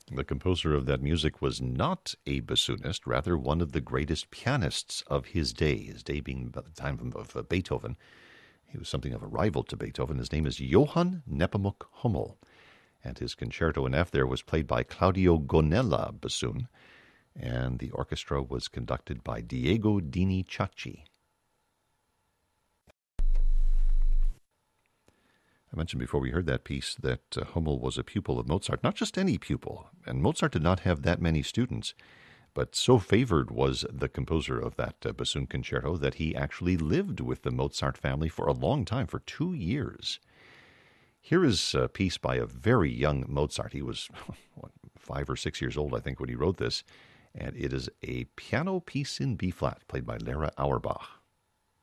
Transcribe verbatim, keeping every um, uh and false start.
The composer of that music was not a bassoonist, rather one of the greatest pianists of his day, his day being about the time of, of Beethoven. He was something of a rival to Beethoven. His name is Johann Nepomuk Hummel, and his concerto in F there was played by Claudio Gonella, bassoon, and the orchestra was conducted by Diego Dini Chachi. I mentioned before we heard that piece that uh, Hummel was a pupil of Mozart, not just any pupil, and Mozart did not have that many students, but so favored was the composer of that uh, bassoon concerto that he actually lived with the Mozart family for a long time, for two years. Here is a piece by a very young Mozart. He was what, five or six years old, I think, when he wrote this, and it is a piano piece in B-flat, played by Lara Auerbach.